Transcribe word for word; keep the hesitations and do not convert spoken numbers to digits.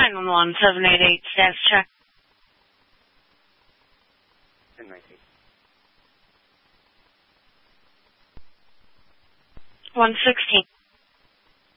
nine one one, seven eight eight, status check. ten nineteen. one sixteen.